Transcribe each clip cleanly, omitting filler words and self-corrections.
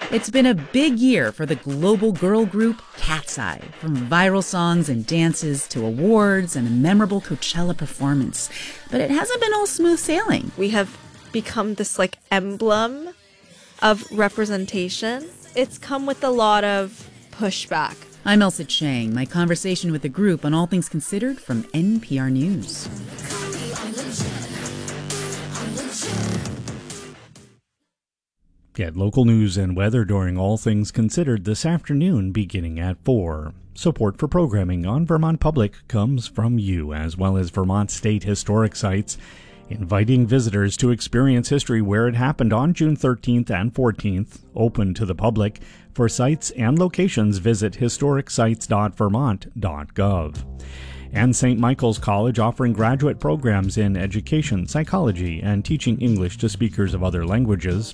It's been a big year for the global girl group Cat's Eye, from viral songs and dances to awards and a memorable Coachella performance. But it hasn't been all smooth sailing. We have become this emblem of representation. It's come with a lot of pushback. I'm Elsa Chang. My conversation with the group on All Things Considered from NPR News. Get local news and weather during All Things Considered this afternoon beginning at 4. Support for programming on Vermont Public comes from you, as well as Vermont State Historic Sites, inviting visitors to experience history where it happened on June 13th and 14th, open to the public. For sites and locations, visit historicsites.vermont.gov. And St. Michael's College offering graduate programs in education, psychology, and teaching English to speakers of other languages,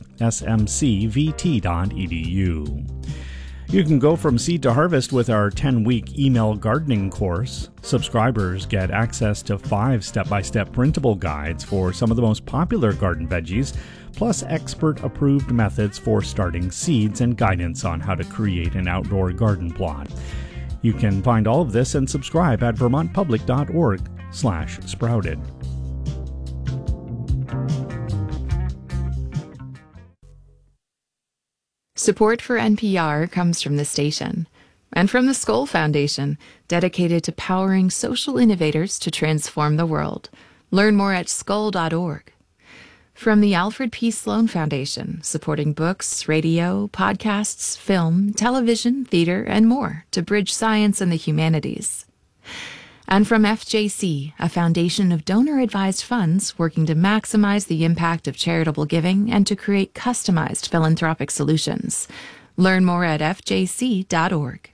smcvt.edu. You can go from seed to harvest with our 10-week email gardening course. Subscribers get access to 5 step-by-step printable guides for some of the most popular garden veggies, plus expert-approved methods for starting seeds and guidance on how to create an outdoor garden plot. You can find all of this and subscribe at vermontpublic.org/sprouted. Support for NPR comes from the station and from the Skoll Foundation, dedicated to powering social innovators to transform the world. Learn more at skoll.org. From the Alfred P. Sloan Foundation, supporting books, radio, podcasts, film, television, theater, and more to bridge science and the humanities. And from FJC, a foundation of donor-advised funds working to maximize the impact of charitable giving and to create customized philanthropic solutions. Learn more at fjc.org.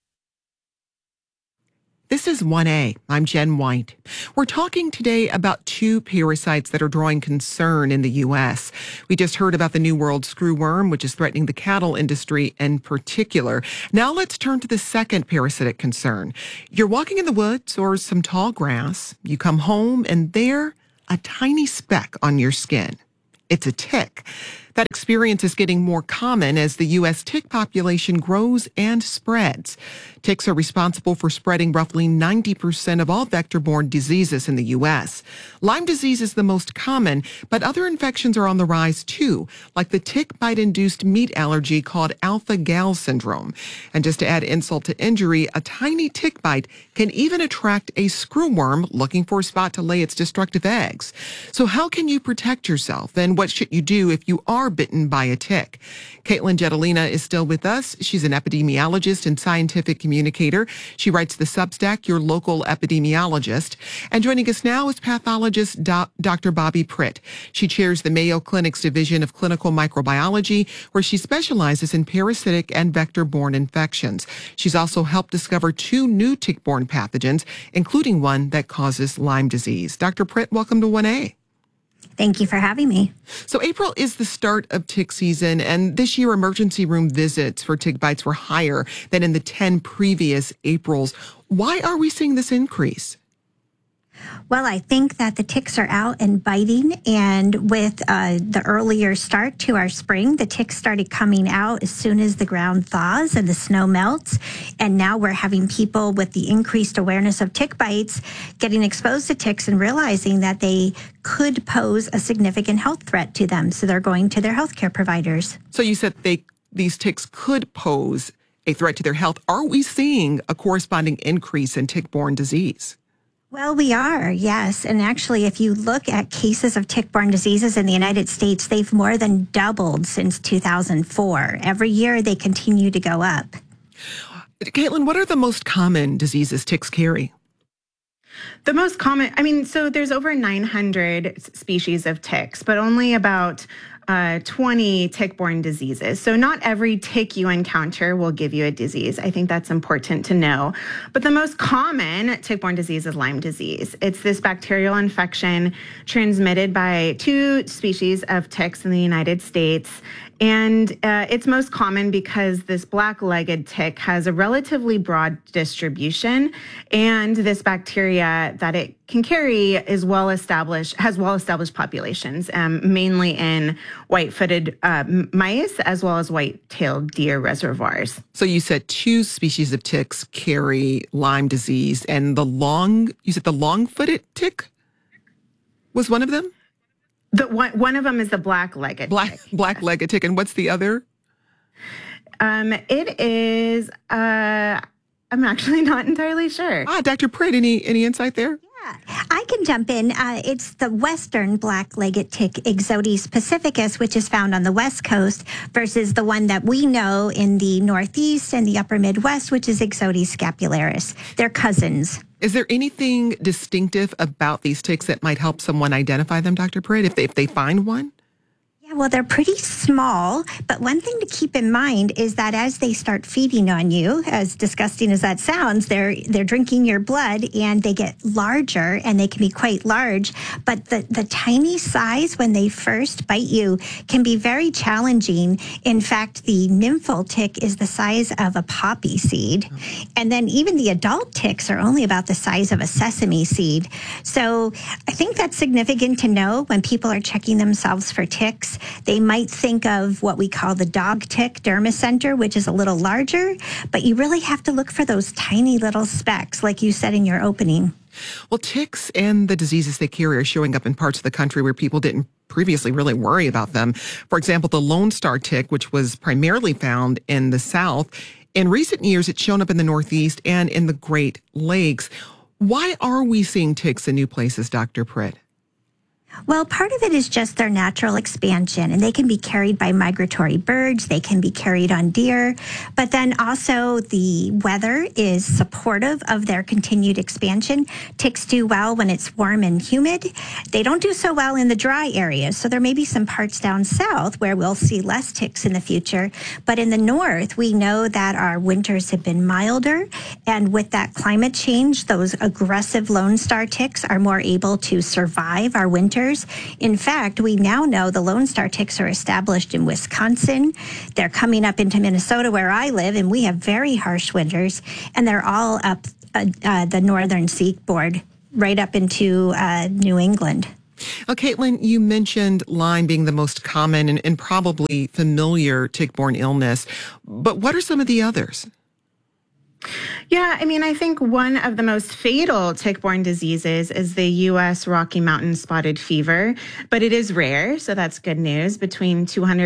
This is 1A. I'm Jen White. We're talking today about 2 parasites that are drawing concern in the U.S. We just heard about the New World screwworm, which is threatening the cattle industry in particular. Now let's turn to the second parasitic concern. You're walking in the woods or some tall grass. You come home and there, a tiny speck on your skin. It's a tick. That experience is getting more common as the U.S. tick population grows and spreads. Ticks are responsible for spreading roughly 90% of all vector-borne diseases in the U.S. Lyme disease is the most common, but other infections are on the rise too, like the tick bite-induced meat allergy called alpha-gal syndrome. And just to add insult to injury, a tiny tick bite can even attract a screwworm looking for a spot to lay its destructive eggs. So how can you protect yourself, and what should you do if you are bitten by a tick? Caitlin Jetelina is still with us. She's an epidemiologist and scientific communicator. She writes the Substack, Your Local Epidemiologist. And joining us now is pathologist Dr. Bobby Pritt. She chairs the Mayo Clinic's Division of Clinical Microbiology, where she specializes in parasitic and vector-borne infections. She's also helped discover 2 new tick-borne pathogens, including one that causes Lyme disease. Dr. Pritt, welcome to 1A. Thank you for having me. So April is the start of tick season, and this year emergency room visits for tick bites were higher than in the 10 previous Aprils. Why are we seeing this increase? Well, I think that the ticks are out and biting, and with the earlier start to our spring, the ticks started coming out as soon as the ground thaws and the snow melts. And now we're having people with the increased awareness of tick bites getting exposed to ticks and realizing that they could pose a significant health threat to them. So they're going to their healthcare providers. So you said these ticks could pose a threat to their health. Are we seeing a corresponding increase in tick-borne disease? Well, we are, yes. And actually, if you look at cases of tick-borne diseases in the United States, they've more than doubled since 2004. Every year, they continue to go up. Caitlin, what are the most common diseases ticks carry? The most common, so there's over 900 species of ticks, but only about 20 tick-borne diseases. So not every tick you encounter will give you a disease. I think that's important to know. But the most common tick-borne disease is Lyme disease. It's this bacterial infection transmitted by 2 species of ticks in the United States. And it's most common because this black-legged tick has a relatively broad distribution, and this bacteria that it can carry is has well-established populations, mainly in white-footed mice as well as white-tailed deer reservoirs. So you said 2 species of ticks carry Lyme disease, and the long-footed tick was one of them? One of them is the black-legged tick. Black-legged tick, and what's the other? It is, I'm actually not entirely sure. Dr. Pritt, any insight there? I can jump in. It's the western black-legged tick, Ixodes pacificus, which is found on the west coast, versus the one that we know in the northeast and the upper Midwest, which is Ixodes scapularis. They're cousins. Is there anything distinctive about these ticks that might help someone identify them, Dr. Pritt, if they find one? Well, they're pretty small, but one thing to keep in mind is that as they start feeding on you, as disgusting as that sounds, they're drinking your blood and they get larger, and they can be quite large. But the tiny size when they first bite you can be very challenging. In fact, the nymphal tick is the size of a poppy seed. And then even the adult ticks are only about the size of a sesame seed. So I think that's significant to know when people are checking themselves for ticks. They might think of what we call the dog tick dermacenter, which is a little larger, but you really have to look for those tiny little specks, like you said in your opening. Well, ticks and the diseases they carry are showing up in parts of the country where people didn't previously really worry about them. For example, the Lone Star tick, which was primarily found in the South. In recent years, it's shown up in the Northeast and in the Great Lakes. Why are we seeing ticks in new places, Dr. Pritt? Well, part of it is just their natural expansion, and they can be carried by migratory birds. They can be carried on deer, but then also the weather is supportive of their continued expansion. Ticks do well when it's warm and humid. They don't do so well in the dry areas, so there may be some parts down south where we'll see less ticks in the future. But in the north, we know that our winters have been milder, and with that climate change, those aggressive Lone Star ticks are more able to survive our winters. In fact, we now know the Lone Star ticks are established in Wisconsin. They're coming up into Minnesota, where I live, and we have very harsh winters, and they're all up the northern seaboard, right up into New England. Caitlin, you mentioned Lyme being the most common and probably familiar tick-borne illness, but what are some of the others? Yeah, I mean, I think one of the most fatal tick-borne diseases is the U.S. Rocky Mountain spotted fever, but it is rare, so that's good news. Between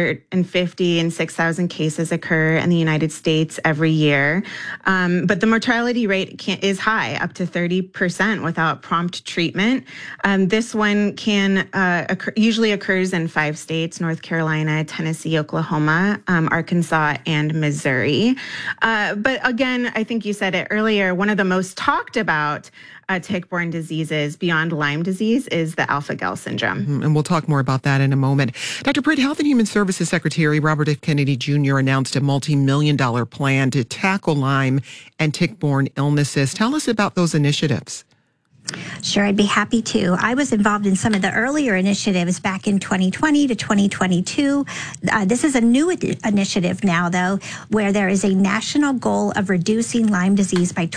250 and 6,000 cases occur in the United States every year, but the mortality rate is high, up to 30% without prompt treatment. This one usually occurs in 5 states: North Carolina, Tennessee, Oklahoma, Arkansas, and Missouri. But again, I think you said it earlier, one of the most talked about tick-borne diseases beyond Lyme disease is the alpha-gal syndrome. And we'll talk more about that in a moment. Dr. Pritt, Health and Human Services Secretary Robert F. Kennedy Jr. announced a multi-million-dollar plan to tackle Lyme and tick-borne illnesses. Tell us about those initiatives. Sure, I'd be happy to. I was involved in some of the earlier initiatives back in 2020 to 2022. This is a new initiative now, though, where there is a national goal of reducing Lyme disease by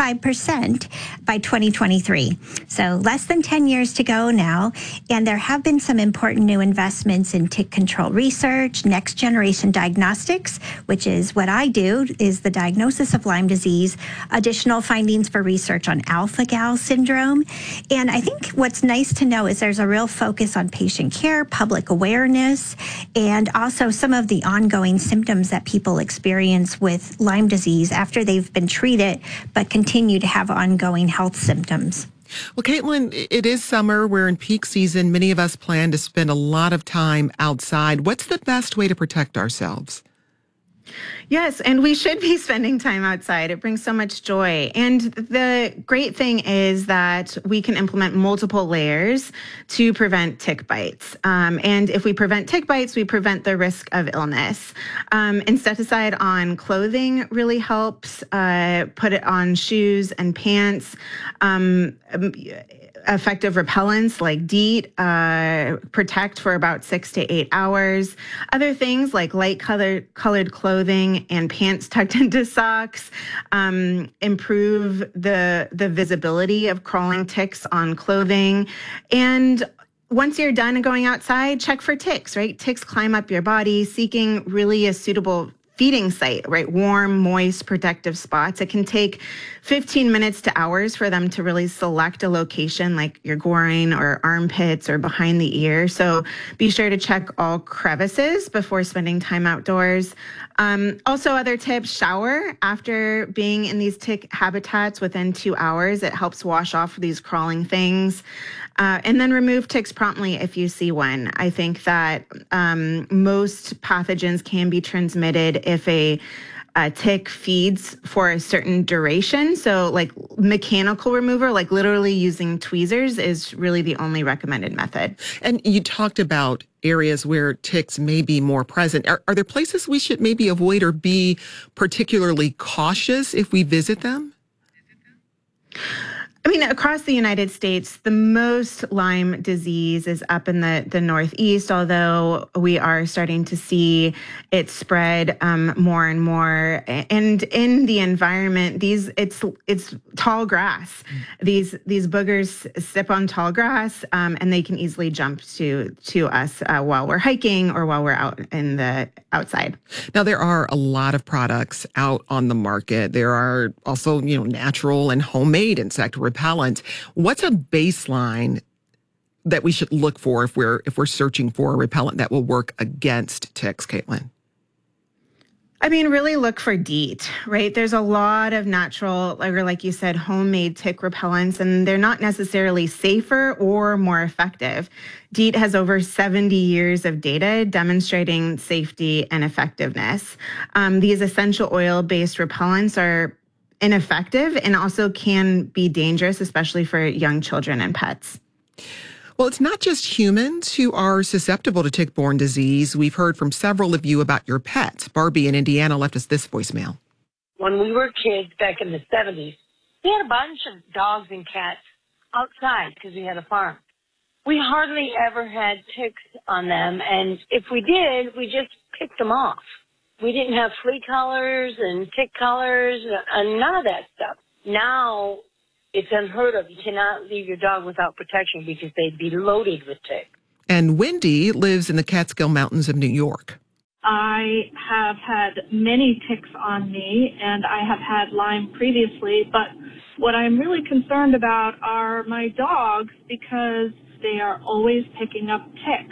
25% by 2023. So less than 10 years to go now. And there have been some important new investments in tick control research, next generation diagnostics, which is what I do, is the diagnosis of Lyme disease, additional findings for research on alpha-gal syndrome. And I think what's nice to know is there's a real focus on patient care, public awareness, and also some of the ongoing symptoms that people experience with Lyme disease after they've been treated, but continue to have ongoing health symptoms. Well, Caitlin, it is summer. We're in peak season. Many of us plan to spend a lot of time outside. What's the best way to protect ourselves? Yes, and we should be spending time outside. It brings so much joy. And the great thing is that we can implement multiple layers to prevent tick bites. And if we prevent tick bites, we prevent the risk of illness. Insecticide on clothing really helps. Put it on shoes and pants. effective repellents like DEET protect for about 6 to 8 hours. Other things like light colored clothing and pants tucked into socks improve the visibility of crawling ticks on clothing. And once you're done going outside, check for ticks, right? Ticks climb up your body seeking really a suitable feeding site, right? Warm, moist, protective spots. It can take 15 minutes to hours for them to really select a location like your groin or armpits or behind the ear. So be sure to check all crevices before spending time outdoors. Also, other tips, shower after being in these tick habitats within 2 hours. It helps wash off these crawling things. And then remove ticks promptly if you see one. I think that most pathogens can be transmitted if a tick feeds for a certain duration. So like mechanical remover, like literally using tweezers, is really the only recommended method. And you talked about areas where ticks may be more present. Are there places we should maybe avoid or be particularly cautious if we visit them? I mean, across the United States, the most Lyme disease is up in the Northeast, although we are starting to see it spread more and more. And in the environment, it's tall grass. These boogers sip on tall grass, and they can easily jump to us while we're hiking or while we're out in the outside. Now, there are a lot of products out on the market. There are also, natural and homemade insect repellent. What's a baseline that we should look for if we're searching for a repellent that will work against ticks, Caitlin? I mean, really look for DEET, right? There's a lot of natural, or like you said, homemade tick repellents, and they're not necessarily safer or more effective. DEET has over 70 years of data demonstrating safety and effectiveness. These essential oil-based repellents are ineffective and also can be dangerous, especially for young children and pets. Well, it's not just humans who are susceptible to tick-borne disease. We've heard from several of you about your pets. Barbie in Indiana left us this voicemail. When we were kids back in the 70s, we had a bunch of dogs and cats outside because we had a farm. We hardly ever had ticks on them, and if we did, we just picked them off. We didn't have flea collars and tick collars and none of that stuff. Now, it's unheard of. You cannot leave your dog without protection because they'd be loaded with ticks. And Wendy lives in the Catskill Mountains of New York. I have had many ticks on me, and I have had Lyme previously, but what I'm really concerned about are my dogs because they are always picking up ticks.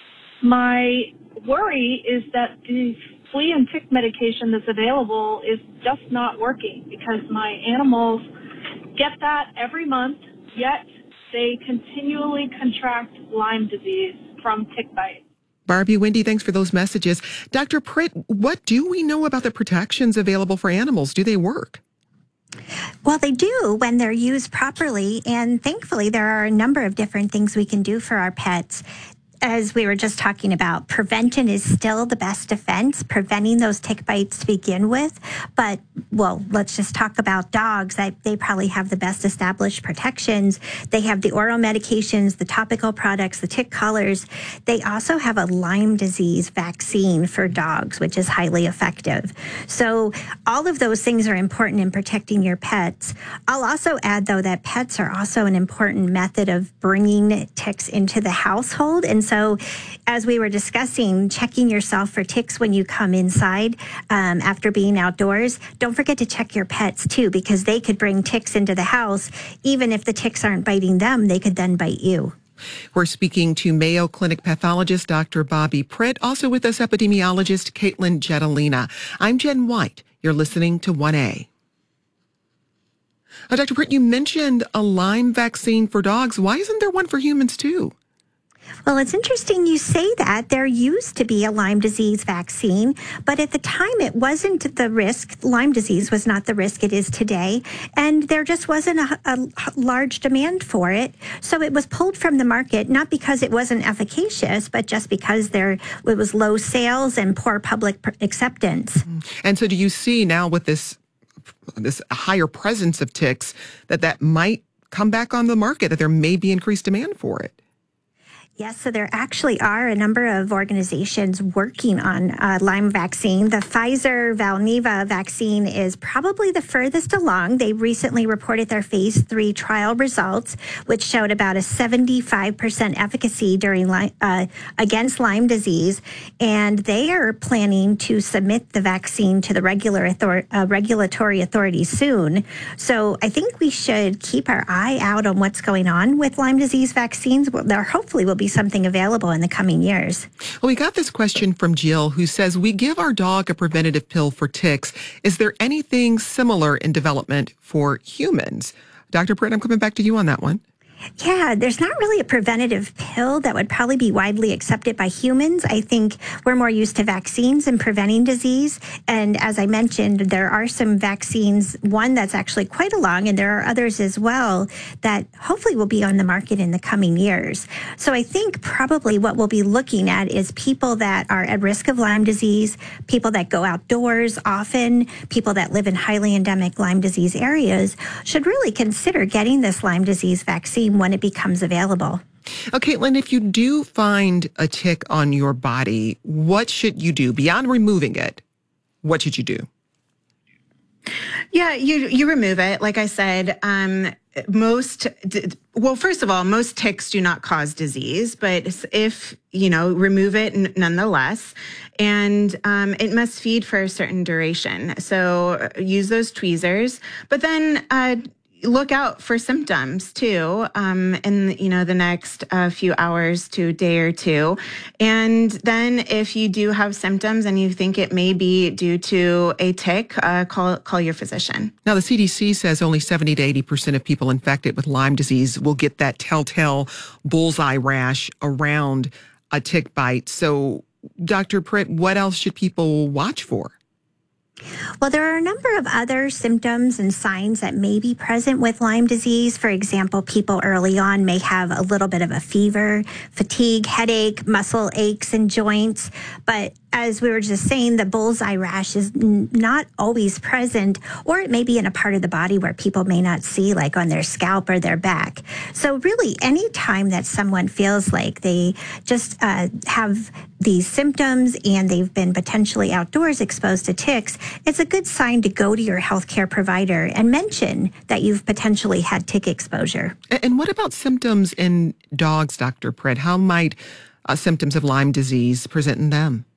My worry is that the flea and tick medication that's available is just not working because my animals get that every month, yet they continually contract Lyme disease from tick bite. Barbie, Wendy, thanks for those messages. Dr. Pritt, what do we know about the protections available for animals? Do they work? Well, they do when they're used properly, and thankfully there are a number of different things we can do for our pets. As we were just talking about, prevention is still the best defense, preventing those tick bites to begin with. But, well, let's just talk about dogs. They probably have the best established protections. They have the oral medications, the topical products, the tick collars. They also have a Lyme disease vaccine for dogs, which is highly effective. So all of those things are important in protecting your pets. I'll also add, though, that pets are also an important method of bringing ticks into the household. And so as we were discussing, checking yourself for ticks when you come inside after being outdoors, don't forget to check your pets too, because they could bring ticks into the house. Even if the ticks aren't biting them, they could then bite you. We're speaking to Mayo Clinic pathologist Dr. Bobby Pritt, also with us epidemiologist Caitlin Jetelina. I'm Jen White. You're listening to 1A. Dr. Pritt, you mentioned a Lyme vaccine for dogs. Why isn't there one for humans too? Well, it's interesting you say that. There used to be a Lyme disease vaccine, but at the time it wasn't the risk. Lyme disease was not the risk it is today, and there just wasn't a large demand for it. So it was pulled from the market, not because it wasn't efficacious, but just because it was low sales and poor public acceptance. And so do you see now with this higher presence of ticks that might come back on the market, that there may be increased demand for it? Yes, so there actually are a number of organizations working on Lyme vaccine. The Pfizer-Valneva vaccine is probably the furthest along. They recently reported their phase 3 trial results, which showed about a 75% efficacy during against Lyme disease. And they are planning to submit the vaccine to the regulatory authorities soon. So I think we should keep our eye out on what's going on with Lyme disease vaccines. There hopefully will be something available in the coming years. Well, we got this question from Jill, who says, we give our dog a preventative pill for ticks. Is there anything similar in development for humans? Dr. Britt, I'm coming back to you on that one. Yeah, there's not really a preventative pill that would probably be widely accepted by humans. I think we're more used to vaccines and preventing disease. And as I mentioned, there are some vaccines, one that's actually quite along, and there are others as well that hopefully will be on the market in the coming years. So I think probably what we'll be looking at is people that are at risk of Lyme disease, people that go outdoors often, people that live in highly endemic Lyme disease areas should really consider getting this Lyme disease vaccine when it becomes available. Okay, Caitlin, if you do find a tick on your body, what should you do? Beyond removing it, what should you do? Yeah, you remove it. Like I said, first of all, most ticks do not cause disease, but if, remove it nonetheless. And it must feed for a certain duration. So use those tweezers, but then look out for symptoms too in the next few hours to a day or two. And then if you do have symptoms and you think it may be due to a tick, call your physician. Now, the CDC says only 70 to 80% of people infected with Lyme disease will get that telltale bullseye rash around a tick bite. So, Dr. Pritt, what else should people watch for? Well, there are a number of other symptoms and signs that may be present with Lyme disease. For example, people early on may have a little bit of a fever, fatigue, headache, muscle aches and joints. But as we were just saying, the bullseye rash is not always present, or it may be in a part of the body where people may not see, like on their scalp or their back. So really, any time that someone feels like they just have these symptoms and they've been potentially outdoors exposed to ticks, it's a good sign to go to your healthcare provider and mention that you've potentially had tick exposure. And what about symptoms in dogs, Dr. Pritt? How might symptoms of Lyme disease present in them?